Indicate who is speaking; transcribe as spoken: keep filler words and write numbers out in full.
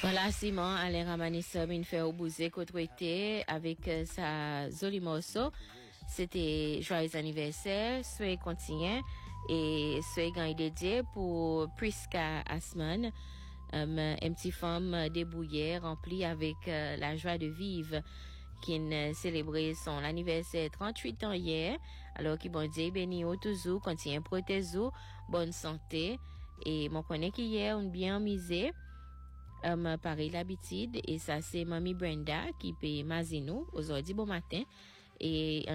Speaker 1: Voilà, Simon, Alain Ramanis, une fait au bousé côté avec euh, sa joli morceau. C'était joyeux anniversaire, soyez continue et soyez grand dédié pour Priska Asman, um, une petite femme débrouillée, remplie avec euh, la joie de vivre, qui a célébré son anniversaire trente-huit ans hier, alors qui bon Dieu béni au toujours, continue protéger, bonne santé, et mon connaît qu'hier on bien misé. Um, pareil l'habitude et ça c'est mamie Brenda qui paye Mazino aujourd'hui bon matin et